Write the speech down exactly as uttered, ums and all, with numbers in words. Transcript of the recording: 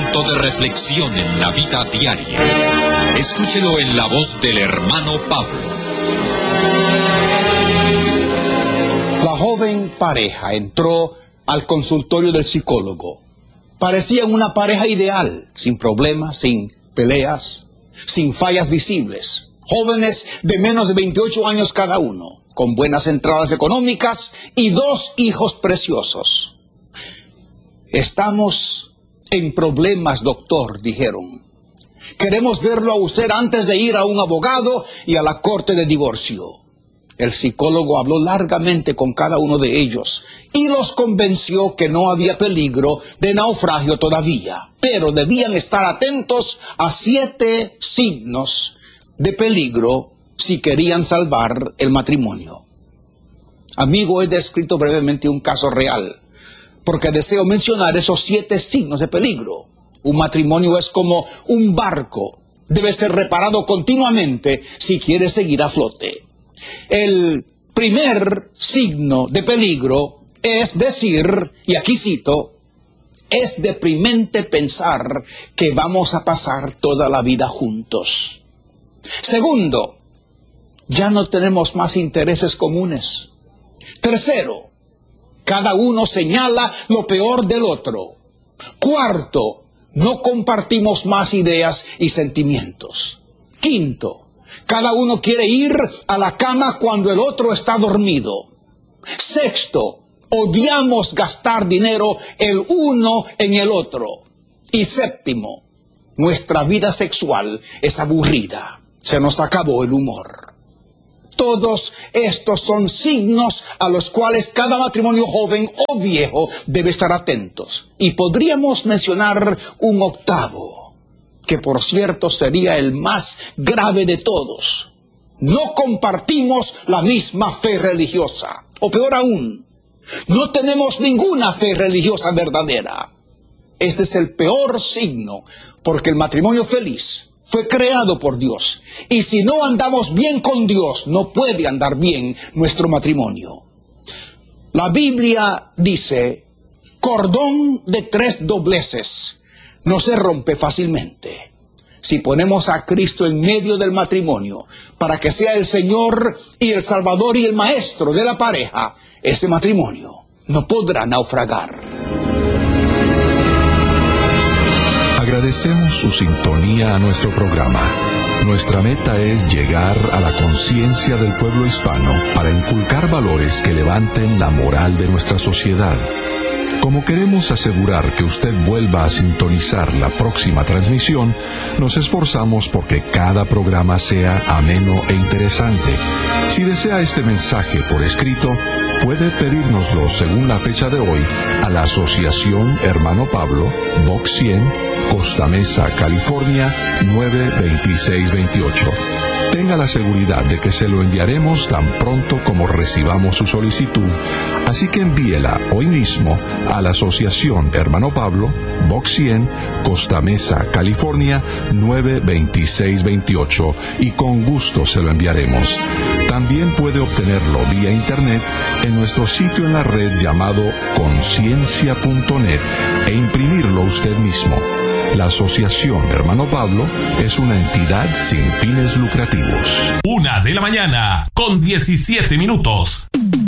momento de reflexión en la vida diaria. Escúchelo en la voz del hermano Pablo. La joven pareja entró al consultorio del psicólogo. Parecían una pareja ideal, sin problemas, sin peleas, sin fallas visibles. Jóvenes de menos de veintiocho años cada uno, con buenas entradas económicas y dos hijos preciosos. Estamos en problemas, doctor, dijeron. Queremos verlo a usted antes de ir a un abogado y a la corte de divorcio. El psicólogo habló largamente con cada uno de ellos y los convenció que no había peligro de naufragio todavía, pero debían estar atentos a siete signos de peligro si querían salvar el matrimonio. Amigo, he descrito brevemente un caso real, porque deseo mencionar esos siete signos de peligro. Un matrimonio es como un barco, debe ser reparado continuamente si quiere seguir a flote. El primer signo de peligro es decir, y aquí cito, es deprimente pensar que vamos a pasar toda la vida juntos. Segundo, ya no tenemos más intereses comunes. Tercero, cada uno señala lo peor del otro. Cuarto, no compartimos más ideas y sentimientos. Quinto, cada uno quiere ir a la cama cuando el otro está dormido. Sexto, odiamos gastar dinero el uno en el otro. Y séptimo, nuestra vida sexual es aburrida. Se nos acabó el humor. Todos estos son signos a los cuales cada matrimonio joven o viejo debe estar atentos. Y podríamos mencionar un octavo, que por cierto sería el más grave de todos. No compartimos la misma fe religiosa. O peor aún, no tenemos ninguna fe religiosa verdadera. Este es el peor signo, porque el matrimonio feliz fue creado por Dios. Y si no andamos bien con Dios, no puede andar bien nuestro matrimonio. La Biblia dice, cordón de tres dobleces no se rompe fácilmente. Si ponemos a Cristo en medio del matrimonio, para que sea el Señor y el Salvador y el Maestro de la pareja, ese matrimonio no podrá naufragar. Agradecemos su sintonía a nuestro programa. Nuestra meta es llegar a la conciencia del pueblo hispano para inculcar valores que levanten la moral de nuestra sociedad. Como queremos asegurar que usted vuelva a sintonizar la próxima transmisión, nos esforzamos porque cada programa sea ameno e interesante. Si desea este mensaje por escrito, puede pedírnoslo según la fecha de hoy a la Asociación Hermano Pablo, Box cien, Costa Mesa, California, nueve veintiséis veintiocho. Tenga la seguridad de que se lo enviaremos tan pronto como recibamos su solicitud, así que envíela hoy mismo a la Asociación Hermano Pablo, Box cien, Costa Mesa, California, nueve veintiséis veintiocho, y con gusto se lo enviaremos. También puede obtenerlo vía internet en nuestro sitio en la red llamado conciencia punto net e imprimirlo usted mismo. La Asociación Hermano Pablo es una entidad sin fines lucrativos. Una de la mañana, con diecisiete minutos.